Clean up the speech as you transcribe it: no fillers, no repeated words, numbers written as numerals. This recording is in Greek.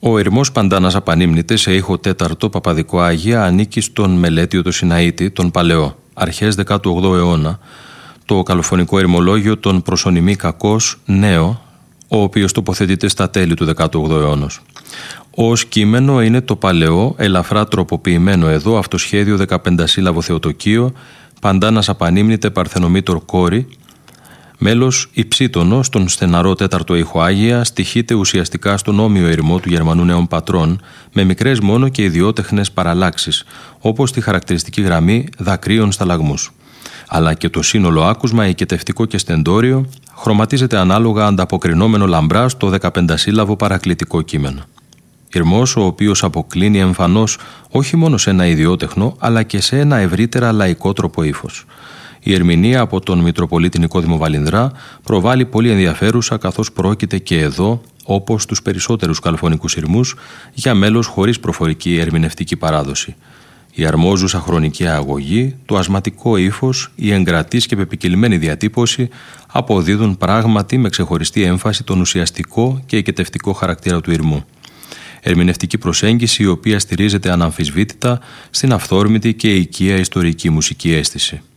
Ο ερημός Παντάνας Απανίμνητε σε ήχο τέταρτο Παπαδικό Άγια ανήκει στον Μελέτιο το Σιναήτη, τον Παλαιό, αρχές 18ου αιώνα, το καλοφωνικό ερημολόγιο των Προσωνυμί Κακός Νέο, ο οποίος τοποθετείται στα τέλη του 18ου αιώνα. Ως κείμενο είναι το παλαιό, ελαφρά τροποποιημένο εδώ, αυτοσχέδιο 15 σύλλαβο Θεοτοκείο, Παντάνας Απανίμνητε Παρθενομήτωρ κόρη, μέλος υψίτονο στον στεναρό τέταρτο ήχο Άγια, στοιχείται ουσιαστικά στον όμοιο ερημό του Γερμανού Νέων Πατρών, με μικρές μόνο και ιδιότεχνες παραλλάξεις, όπως τη χαρακτηριστική γραμμή δακρύων σταλαγμούς. Αλλά και το σύνολο άκουσμα, οικετευτικό και στεντόριο, χρωματίζεται ανάλογα ανταποκρινόμενο λαμπρά στο 15 σύλλαβο παρακλητικό κείμενο. Ηρμός ο οποίος αποκλίνει εμφανώς όχι μόνο σε ένα ιδιότεχνο, αλλά και σε ένα ευρύτερα λαϊκό τρόπο ύφος. Η ερμηνεία από τον Μητροπολίτη Νικόδημο Βαλινδρά προβάλλει πολύ ενδιαφέρουσα, καθώς πρόκειται και εδώ, όπως τους περισσότερους καλφωνικούς ηρμούς, για μέλος χωρίς προφορική ερμηνευτική παράδοση. Η αρμόζουσα χρονική αγωγή, το ασματικό ύφος, η εγκρατής και πεπικυλμένη διατύπωση αποδίδουν πράγματι με ξεχωριστή έμφαση τον ουσιαστικό και οικετευτικό χαρακτήρα του ηρμού. Ερμηνευτική προσέγγιση η οποία στηρίζεται αναμφισβήτητα στην αυθόρμητη και οικία ιστορική μουσική αίσθηση.